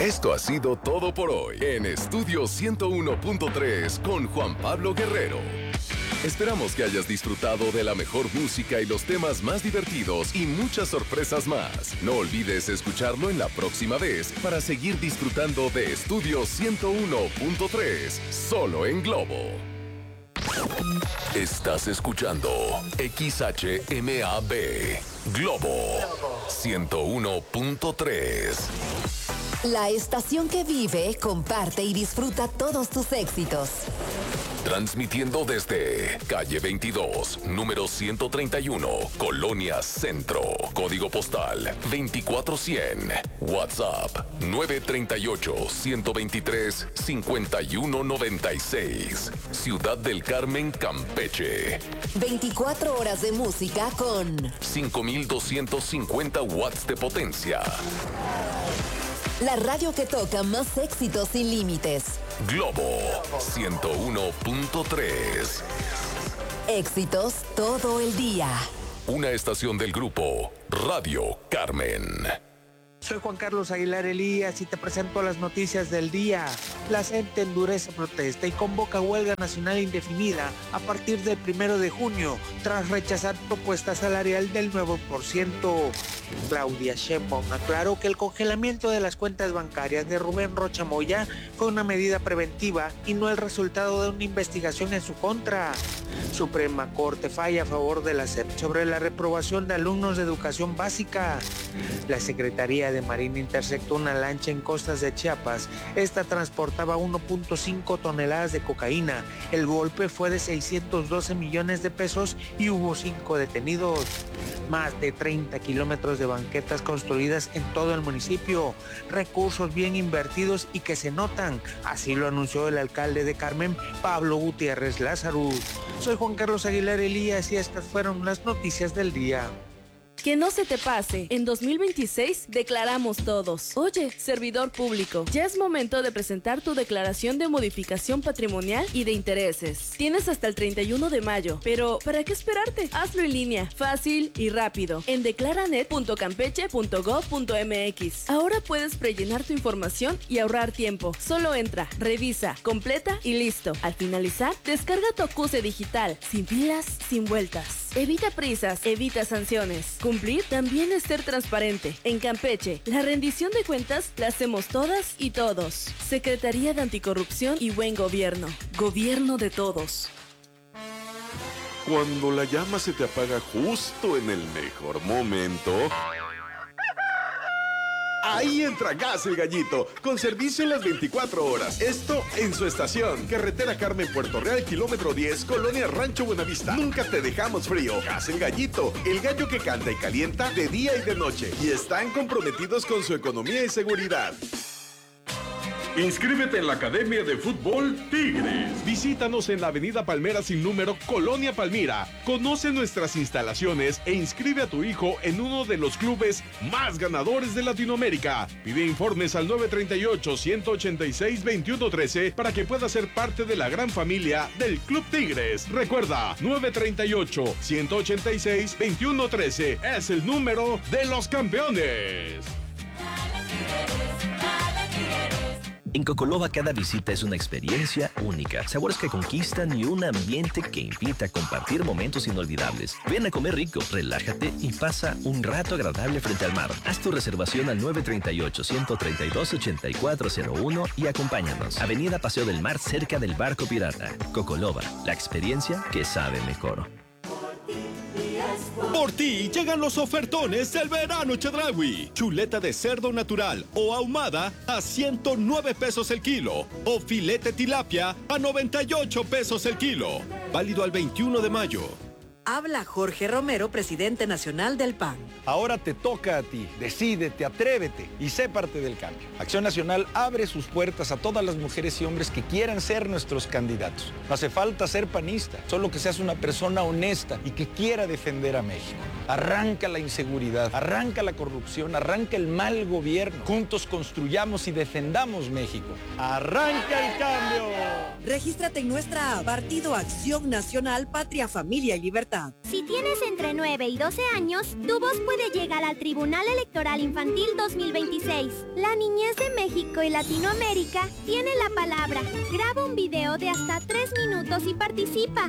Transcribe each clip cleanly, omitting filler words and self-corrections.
Esto ha sido todo por hoy en Estudio 101.3 con Juan Pablo Guerrero. Esperamos que hayas disfrutado de la mejor música y los temas más divertidos y muchas sorpresas más. No olvides escucharlo en la próxima vez para seguir disfrutando de Estudio 101.3, solo en Globo. Estás escuchando XHMAB, Globo 101.3. La estación que vive, comparte y disfruta todos tus éxitos. Transmitiendo desde calle 22, número 131, Colonia Centro. Código postal 24100. WhatsApp 938-123-5196. Ciudad del Carmen, Campeche. 24 horas de música con 5250 watts de potencia. La radio que toca más éxitos sin límites. Globo 101.3. Éxitos todo el día. Una estación del grupo Radio Carmen. Soy Juan Carlos Aguilar Elías y te presento las noticias del día. La CENTE endurece protesta y convoca huelga nacional indefinida a partir del 1 de junio, tras rechazar propuesta salarial del 9%. Claudia Sheinbaum aclaró que el congelamiento de las cuentas bancarias de Rubén Rocha Moya fue una medida preventiva y no el resultado de una investigación en su contra. Suprema Corte falla a favor de la SEP sobre la reprobación de alumnos de educación básica. La Secretaría de Marina interceptó una lancha en costas de Chiapas. Esta transportaba 1.5 toneladas de cocaína. El golpe fue de 612 millones de pesos y hubo 5 detenidos. Más de 30 kilómetros de banquetas construidas en todo el municipio. Recursos bien invertidos y que se notan. Así lo anunció el alcalde de Carmen, Pablo Gutiérrez Lázaro. Soy Juan Carlos Aguilar Elías y estas fueron las noticias del día. Que no se te pase, en 2026 declaramos todos. Oye, servidor público, ya es momento de presentar tu declaración de modificación patrimonial y de intereses. Tienes hasta el 31 de mayo, pero ¿para qué esperarte? Hazlo en línea, fácil y rápido, en declaranet.campeche.gov.mx. Ahora puedes prellenar tu información y ahorrar tiempo. Solo entra, revisa, completa y listo. Al finalizar, descarga tu acuse digital, sin filas, sin vueltas. Evita prisas, evita sanciones. Cumplir también es ser transparente. En Campeche, la rendición de cuentas la hacemos todas y todos. Secretaría de Anticorrupción y Buen Gobierno. Gobierno de todos. Cuando la llama se te apaga justo en el mejor momento... Ahí entra Gas El Gallito, con servicio en las 24 horas. Esto en su estación. Carretera Carmen, Puerto Real, kilómetro 10, Colonia Rancho Buenavista. Nunca te dejamos frío. Gas El Gallito, el gallo que canta y calienta de día y de noche. Y están comprometidos con su economía y seguridad. Inscríbete en la Academia de Fútbol Tigres. Visítanos en la Avenida Palmera sin número, Colonia Palmira. Conoce nuestras instalaciones e inscribe a tu hijo en uno de los clubes más ganadores de Latinoamérica. Pide informes al 938-186-2113 para que pueda ser parte de la gran familia del Club Tigres. Recuerda, 938-186-2113 es el número de los campeones. En Cocoloba cada visita es una experiencia única, sabores que conquistan y un ambiente que invita a compartir momentos inolvidables. Ven a comer rico, relájate y pasa un rato agradable frente al mar. Haz tu reservación al 938-132-8401 y acompáñanos. Avenida Paseo del Mar, cerca del Barco Pirata. Cocoloba, la experiencia que sabe mejor. Por ti llegan los ofertones del verano Chedraui. Chuleta de cerdo natural o ahumada a 109 pesos el kilo. O filete tilapia a 98 pesos el kilo. Válido al 21 de mayo. Habla Jorge Romero, presidente nacional del PAN. Ahora te toca a ti. Decídete, atrévete y sé parte del cambio. Acción Nacional abre sus puertas a todas las mujeres y hombres que quieran ser nuestros candidatos. No hace falta ser panista, solo que seas una persona honesta y que quiera defender a México. Arranca la inseguridad, arranca la corrupción, arranca el mal gobierno. Juntos construyamos y defendamos México. ¡Arranca el cambio! Regístrate en nuestra app, Partido Acción Nacional, Patria, Familia y Libertad. seguridad. Si tienes entre 9 y 12 años, tu voz puede llegar al Tribunal Electoral Infantil 2026. La niñez de México y Latinoamérica tiene la palabra. Graba un video de hasta 3 minutos y participa.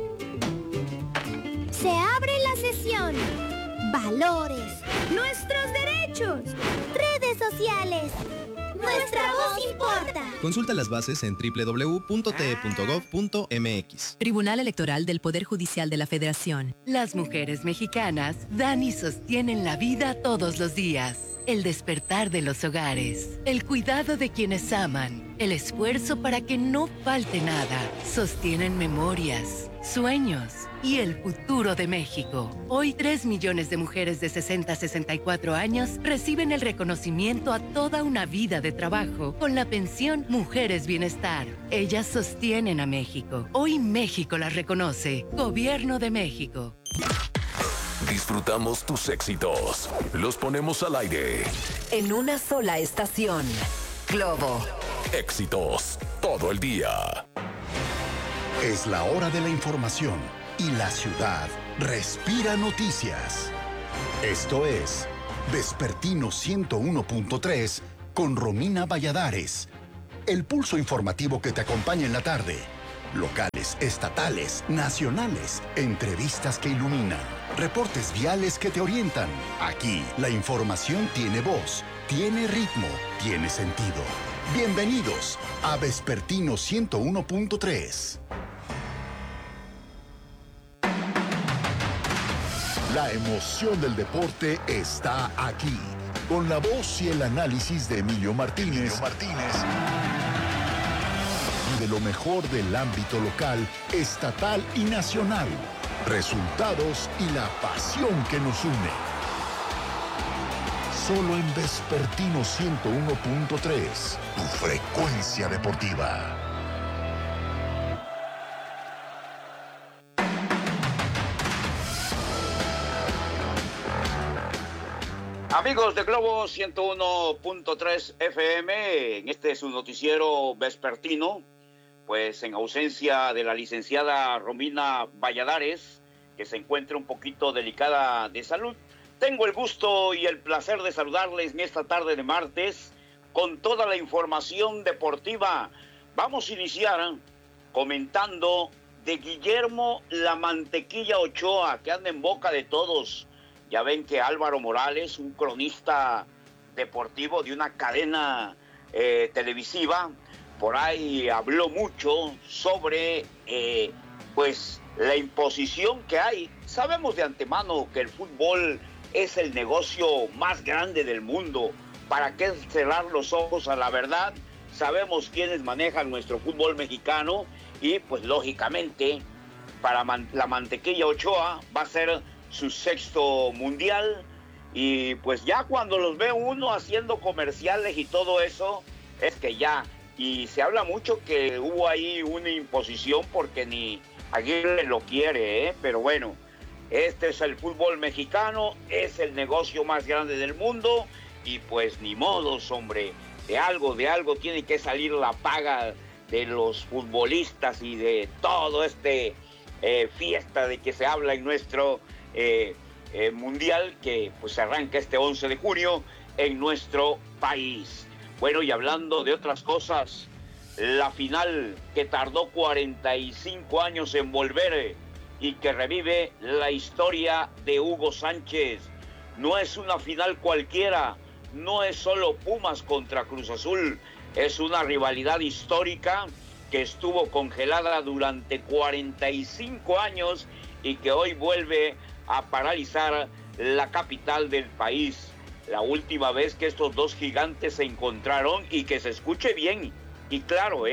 Se abre la sesión. Valores. Nuestros derechos. Redes sociales. Nuestra voz importa. Consulta las bases en www.te.gov.mx. Tribunal Electoral del Poder Judicial de la Federación. Las mujeres mexicanas dan y sostienen la vida todos los días. El despertar de los hogares, el cuidado de quienes aman, el esfuerzo para que no falte nada. Sostienen memorias, sueños y el futuro de México. Hoy 3 millones de mujeres de 60 a 64 años reciben el reconocimiento a toda una vida de trabajo con la pensión Mujeres Bienestar. Ellas sostienen a México. Hoy México las reconoce. Gobierno de México. Disfrutamos tus éxitos. Los ponemos al aire. En una sola estación. Globo. Éxitos todo el día. Es la hora de la información y la ciudad respira noticias. Esto es Vespertino 101.3 con Romina Valladares. El pulso informativo que te acompaña en la tarde. Locales, estatales, nacionales, entrevistas que iluminan, reportes viales que te orientan. Aquí, la información tiene voz, tiene ritmo, tiene sentido. Bienvenidos a Vespertino 101.3. La emoción del deporte está aquí, con la voz y el análisis de Emilio Martínez. Y de lo mejor del ámbito local, estatal y nacional. Resultados y la pasión que nos une. Solo en Vespertino 101.3, tu frecuencia deportiva. Amigos de Globo 101.3 FM, en este su noticiero vespertino, pues en ausencia de la licenciada Romina Valladares, que se encuentra un poquito delicada de salud, tengo el gusto y el placer de saludarles en esta tarde de martes con toda la información deportiva. Vamos a iniciar comentando de Guillermo La Mantequilla Ochoa, que anda en boca de todos. Ya ven que Álvaro Morales, un cronista deportivo de una cadena televisiva, por ahí habló mucho sobre pues la imposición que hay. Sabemos de antemano que el fútbol es el negocio más grande del mundo. ¿Para qué cerrar los ojos a la verdad? Sabemos quiénes manejan nuestro fútbol mexicano y pues lógicamente para la Mantequilla Ochoa va a ser su 6º mundial, y pues ya cuando los ve uno haciendo comerciales y todo eso, es que ya, y se habla mucho que hubo ahí una imposición porque ni Aguirre lo quiere, pero bueno, este es el fútbol mexicano, es el negocio más grande del mundo, y pues ni modos, hombre, de algo tiene que salir la paga de los futbolistas y de todo fiesta de que se habla en nuestro mundial, que pues arranca este 11 de junio en nuestro país. Bueno, y hablando de otras cosas, la final que tardó 45 años en volver y que revive la historia de Hugo Sánchez. No es una final cualquiera, no es solo Pumas contra Cruz Azul, es una rivalidad histórica que estuvo congelada durante 45 años y que hoy vuelve a paralizar la capital del país. La última vez que estos dos gigantes se encontraron, y que se escuche bien y claro,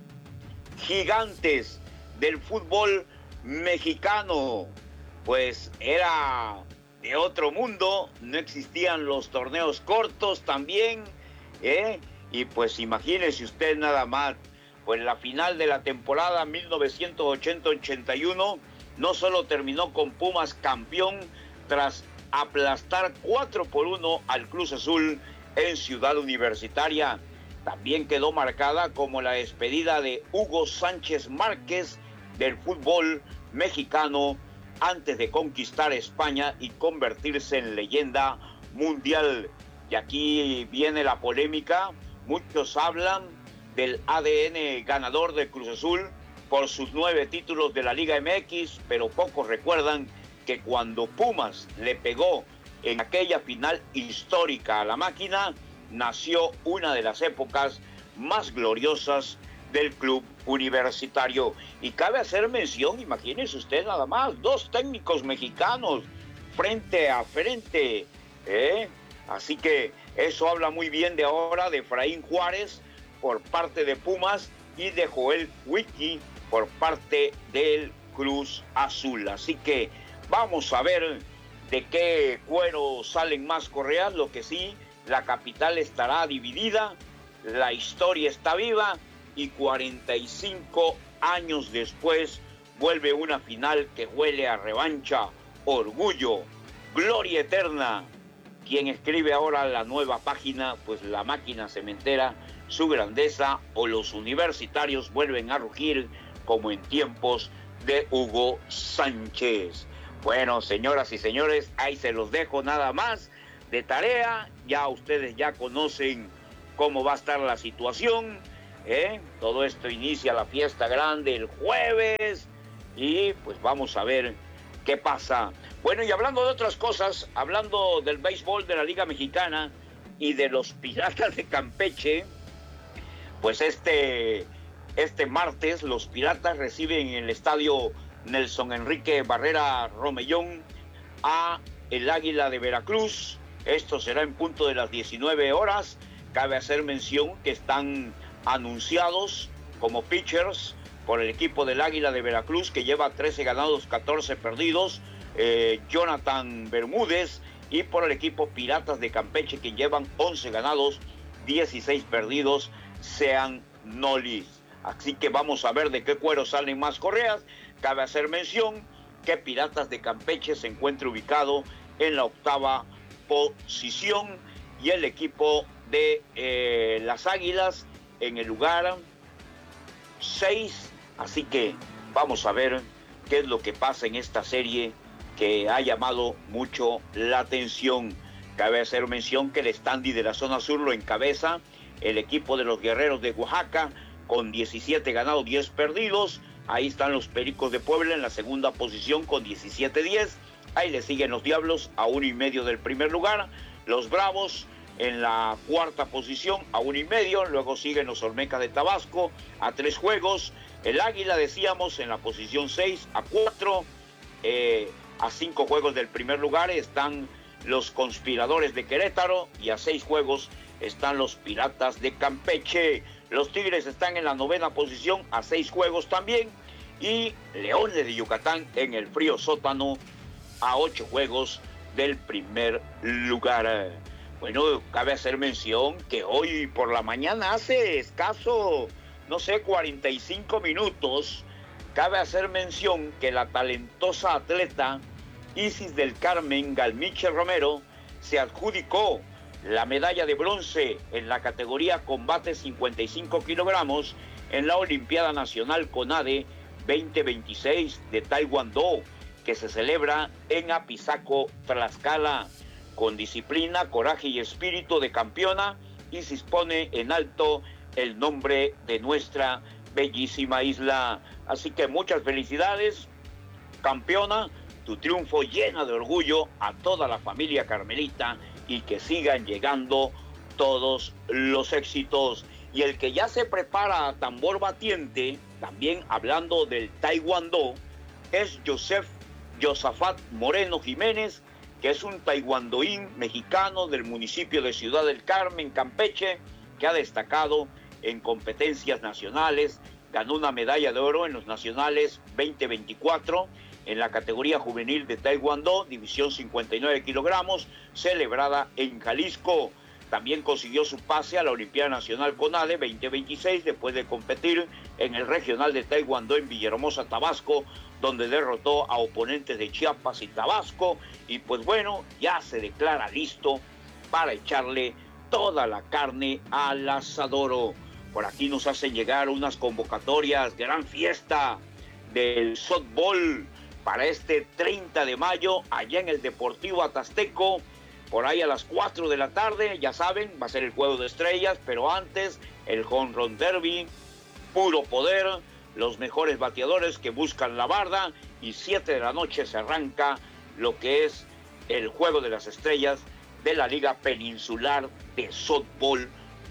gigantes del fútbol mexicano, pues era de otro mundo, no existían los torneos cortos también, y pues imagínese usted nada más, pues la final de la temporada 1980-81 no solo terminó con Pumas campeón tras aplastar 4-1 al Cruz Azul en Ciudad Universitaria, también quedó marcada como la despedida de Hugo Sánchez Márquez del fútbol mexicano antes de conquistar España y convertirse en leyenda mundial. Y aquí viene la polémica. Muchos hablan del ADN ganador del Cruz Azul por sus 9 títulos de la Liga MX, pero pocos recuerdan que cuando Pumas le pegó en aquella final histórica a la máquina, nació una de las épocas más gloriosas del club universitario. Y cabe hacer mención, imagínense usted nada más, 2 técnicos mexicanos frente a frente, Así que eso habla muy bien de ahora de Efraín Juárez por parte de Pumas y de Joel Wiki por parte del Cruz Azul. Así que vamos a ver de qué cuero salen más correas. Lo que sí, la capital estará dividida, la historia está viva y 45 años después vuelve una final que huele a revancha, orgullo, gloria eterna. Quien escribe ahora la nueva página, pues la máquina cementera, su grandeza o los universitarios vuelven a rugir como en tiempos de Hugo Sánchez. Bueno, señoras y señores, ahí se los dejo nada más de tarea. Ya ustedes ya conocen cómo va a estar la situación, Todo esto inicia la fiesta grande el jueves y pues vamos a ver qué pasa. Bueno, y hablando de otras cosas, hablando del béisbol de la Liga Mexicana y de los Piratas de Campeche, pues este martes los Piratas reciben en el estadio Nelson Enrique Barrera Romellón a el Águila de Veracruz. Esto será en punto de las 19 horas. Cabe hacer mención que están anunciados como pitchers por el equipo del Águila de Veracruz, que lleva 13 ganados, 14 perdidos, Jonathan Bermúdez, y por el equipo Piratas de Campeche, que llevan 11 ganados, 16 perdidos, Sean Nolis. Así que vamos a ver de qué cuero salen más correas. Cabe hacer mención que Piratas de Campeche se encuentra ubicado en la 8ª posición y el equipo de las Águilas en el lugar 6. Así que vamos a ver qué es lo que pasa en esta serie que ha llamado mucho la atención. Cabe hacer mención que el standing de la zona sur lo encabeza el equipo de los Guerreros de Oaxaca con 17 ganados, 10 perdidos. Ahí están los Pericos de Puebla en la segunda posición con 17-10. Ahí le siguen los Diablos a 1.5 del primer lugar. Los Bravos en la 4ª posición a 1.5. Luego siguen los Olmecas de Tabasco a 3 juegos. El Águila, decíamos, en la posición 6 a 4. A 5 juegos del primer lugar están los Conspiradores de Querétaro y a 6 juegos están los Piratas de Campeche. Los Tigres están en la 9ª posición a 6 juegos también. Y Leones de Yucatán en el frío sótano a 8 juegos del primer lugar. Bueno, cabe hacer mención que hoy por la mañana, hace escaso, 45 minutos, cabe hacer mención que la talentosa atleta Isis del Carmen Galmiche Romero se adjudicó la medalla de bronce en la categoría combate 55 kilogramos en la Olimpiada Nacional CONADE 2026 de Taekwondo, que se celebra en Apizaco, Tlaxcala. Con disciplina, coraje y espíritu de campeona, Isis pone en alto el nombre de nuestra bellísima isla. Así que muchas felicidades, campeona. Tu triunfo llena de orgullo a toda la familia carmelita y que sigan llegando todos los éxitos. Y el que ya se prepara a tambor batiente, también hablando del taekwondo, es Josafat Moreno Jiménez, que es un taekwondoín mexicano del municipio de Ciudad del Carmen, Campeche, que ha destacado en competencias nacionales. Ganó una medalla de oro en los nacionales 2024 en la categoría juvenil de taekwondo, división 59 kilogramos, celebrada en Jalisco. También consiguió su pase a la Olimpiada Nacional CONADE 2026 después de competir en el regional de taekwondo en Villahermosa, Tabasco, donde derrotó a oponentes de Chiapas y Tabasco. Y pues bueno, ya se declara listo para echarle toda la carne al asador. Por aquí nos hacen llegar unas convocatorias, gran fiesta del softball para este 30 de mayo allá en el Deportivo Atasteco, por ahí a las 4 de la tarde, ya saben, va a ser el Juego de Estrellas, pero antes el Home Run Derby, puro poder, los mejores bateadores que buscan la barda, y 7 de la noche se arranca lo que es el Juego de las Estrellas de la Liga Peninsular de Softball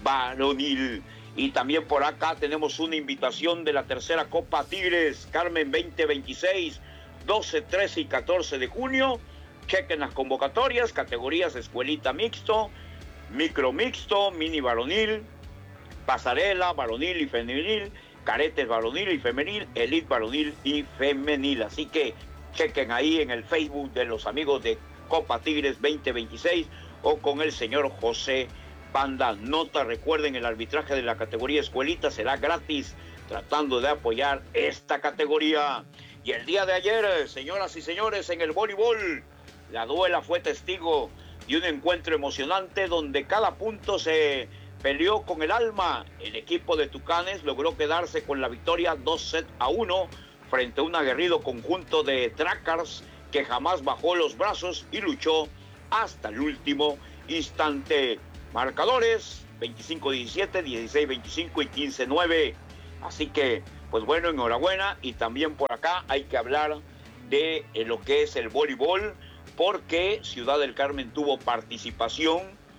Varonil. Y también por acá tenemos una invitación de la tercera Copa Tigres Carmen 2026, 12, 13 y 14 de junio. Chequen las convocatorias, categorías escuelita mixto, micro mixto, mini varonil, pasarela, varonil y femenil, caretes varonil y femenil, elite varonil y femenil. Así que chequen ahí en el Facebook de los amigos de Copa Tigres 2026 o con el señor José Banda. Nota, recuerden, el arbitraje de la categoría escuelita será gratis, tratando de apoyar esta categoría. Y el día de ayer, señoras y señores, en el voleibol, la Duela fue testigo de un encuentro emocionante donde cada punto se peleó con el alma. El equipo de Tucanes logró quedarse con la victoria 2-1 frente a un aguerrido conjunto de Trackers que jamás bajó los brazos y luchó hasta el último instante. Marcadores 25-17, 16-25 y 15-9. Así que, pues bueno, enhorabuena. Y también por acá hay que hablar de lo que es el voleibol, porque Ciudad del Carmen tuvo participación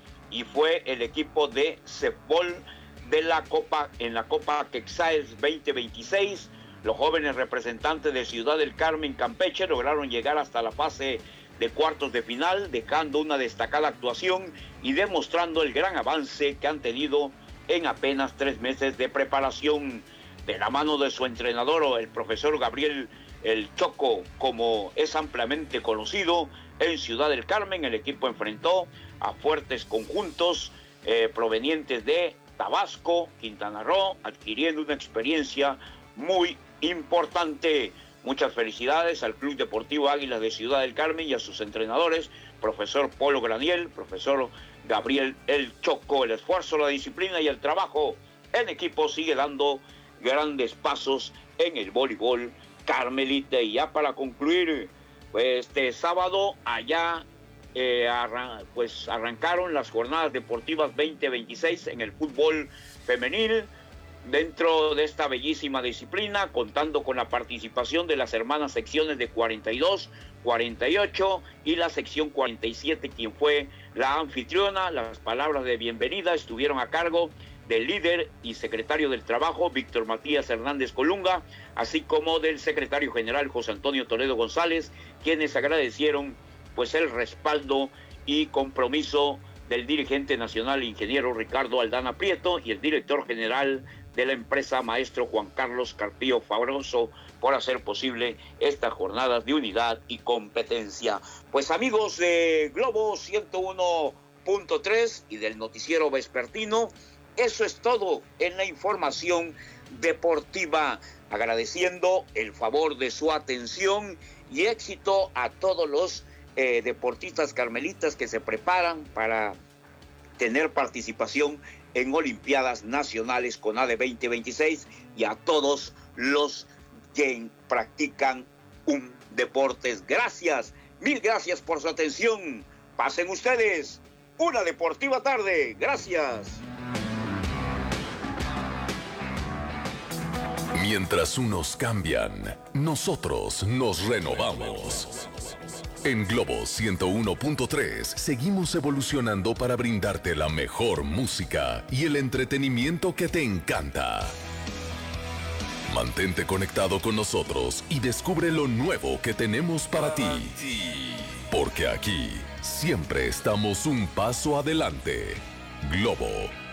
y fue el equipo de Cepol de la Copa, en la Copa Quexaes 2026. Los jóvenes representantes de Ciudad del Carmen Campeche lograron llegar hasta la fase de cuartos de final, dejando una destacada actuación y demostrando el gran avance que han tenido en apenas 3 meses de preparación. De la mano de su entrenador, el profesor Gabriel El Choco, como es ampliamente conocido, en Ciudad del Carmen el equipo enfrentó a fuertes conjuntos provenientes de Tabasco, Quintana Roo, adquiriendo una experiencia muy importante. Muchas felicidades al Club Deportivo Águilas de Ciudad del Carmen y a sus entrenadores, profesor Polo Graniel, profesor Gabriel El Choco. El esfuerzo, la disciplina y el trabajo en equipo sigue dando grandes pasos en el voleibol carmelita. Y ya para concluir, pues este sábado allá arrancaron las jornadas deportivas 2026 en el fútbol femenil, dentro de esta bellísima disciplina, contando con la participación de las hermanas secciones de 42, 48 y la sección 47, quien fue la anfitriona. Las palabras de bienvenida estuvieron a cargo del líder y secretario del Trabajo, Víctor Matías Hernández Colunga, así como del secretario general José Antonio Toledo González, quienes agradecieron pues el respaldo y compromiso del dirigente nacional, ingeniero Ricardo Aldana Prieto, y el director general de la empresa, maestro Juan Carlos Carpio Fabroso, por hacer posible estas jornadas de unidad y competencia. Pues amigos de Globo 101.3 y del noticiero vespertino, eso es todo en la información deportiva, agradeciendo el favor de su atención y éxito a todos los deportistas carmelitas que se preparan para tener participación en Olimpiadas Nacionales CONADE 2026 y a todos los que practican un deporte. Gracias, mil gracias por su atención. Pasen ustedes una deportiva tarde. Gracias. Mientras unos cambian, nosotros nos renovamos. En Globo 101.3 seguimos evolucionando para brindarte la mejor música y el entretenimiento que te encanta. Mantente conectado con nosotros y descubre lo nuevo que tenemos para ti. Porque aquí siempre estamos un paso adelante. Globo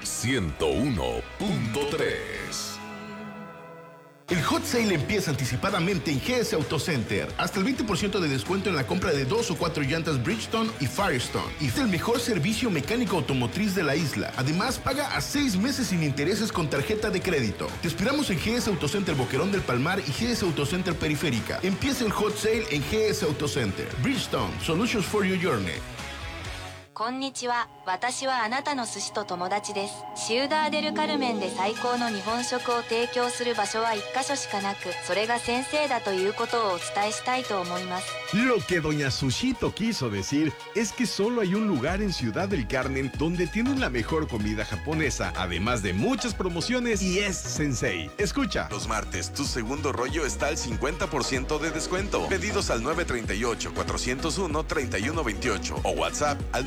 101.3. El Hot Sale empieza anticipadamente en GS Auto Center. Hasta el 20% de descuento en la compra de 2 o 4 llantas Bridgestone y Firestone. Y es el mejor servicio mecánico automotriz de la isla. Además, paga a 6 meses sin intereses con tarjeta de crédito. Te esperamos en GS Auto Center Boquerón del Palmar y GS Auto Center Periférica. Empieza el Hot Sale en GS Auto Center. Bridgestone, Solutions for Your Journey. こんにちは。私はあなたの寿司と友達です。シウダーデルカルメンで最高の日本食を提供する場所は1カ所しかなく、それが先生だということをお伝えしたいと思います。 Lo que doña Sushito quiso decir es que solo hay un lugar en Ciudad del Carmen donde tienen la mejor comida japonesa, además de muchas promociones, y es Sensei. Escucha. Los martes, tu segundo rollo está al 50% de descuento. Pedidos al 938-401-3128 o WhatsApp al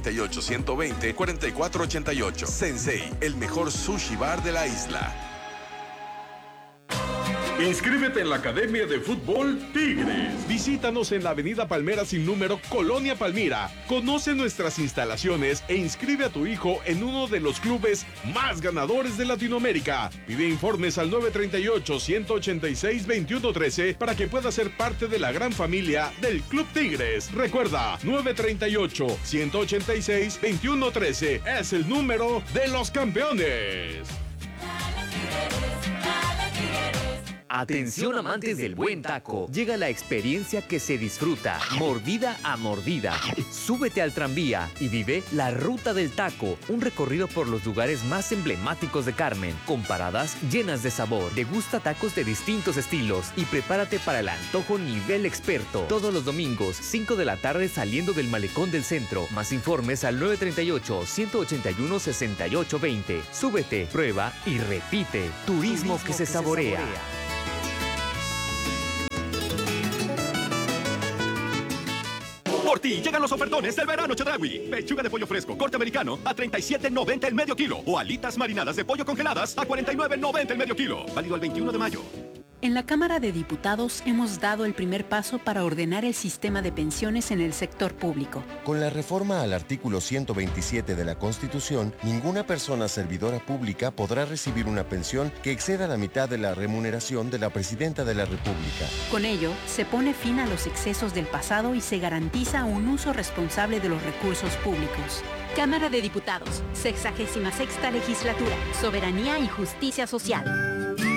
938-120-4488. Sensei, el mejor sushi bar de la isla. Inscríbete en la Academia de Fútbol Tigres. Visítanos en la Avenida Palmera sin número, Colonia Palmira. Conoce nuestras instalaciones e inscribe a tu hijo en uno de los clubes más ganadores de Latinoamérica. Pide informes al 938-186-2113 para que pueda ser parte de la gran familia del Club Tigres. Recuerda, 938-186-2113 es el número de los campeones. Atención amantes del buen taco, llega la experiencia que se disfruta, mordida a mordida. Súbete al tranvía y vive la Ruta del Taco, un recorrido por los lugares más emblemáticos de Carmen, con paradas llenas de sabor. Degusta tacos de distintos estilos y prepárate para el antojo nivel experto. Todos los domingos, 5 de la tarde saliendo del Malecón del Centro. Más informes al 938-181-6820. Súbete, prueba y repite. Turismo que se saborea. Por ti llegan los ofertones del verano Chedraui. Pechuga de pollo fresco, corte americano a $37.90 el medio kilo. O alitas marinadas de pollo congeladas a $49.90 el medio kilo. Válido el 21 de mayo. En la Cámara de Diputados hemos dado el primer paso para ordenar el sistema de pensiones en el sector público. Con la reforma al artículo 127 de la Constitución, ninguna persona servidora pública podrá recibir una pensión que exceda la mitad de la remuneración de la Presidenta de la República. Con ello, se pone fin a los excesos del pasado y se garantiza un uso responsable de los recursos públicos. Cámara de Diputados, 66ª Legislatura, Soberanía y Justicia Social.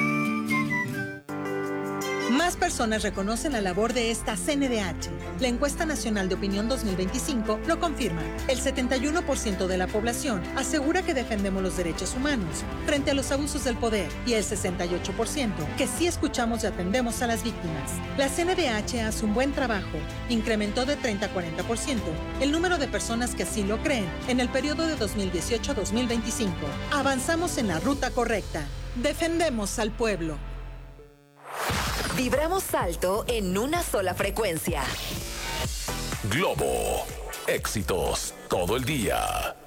Más personas reconocen la labor de esta CNDH. La encuesta nacional de opinión 2025 lo confirma. El 71% de la población asegura que defendemos los derechos humanos frente a los abusos del poder y el 68% que sí escuchamos y atendemos a las víctimas. La CNDH hace un buen trabajo. Incrementó de 30 a 40% el número de personas que así lo creen en el periodo de 2018 a 2025. Avanzamos en la ruta correcta. Defendemos al pueblo. Vibramos alto en una sola frecuencia. Globo. Éxitos todo el día.